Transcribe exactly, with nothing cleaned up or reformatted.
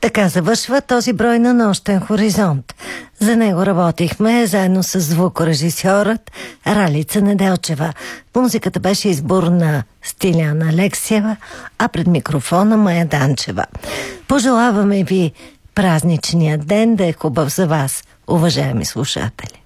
Така завършва този брой на Нощен хоризонт. За него работихме заедно с звукорежисьорът Ралица Неделчева. Музиката беше избор на Стиляна Алексиева, а пред микрофона Мая Данчева. Пожелаваме ви празничният ден да е хубав за вас, уважаеми слушатели.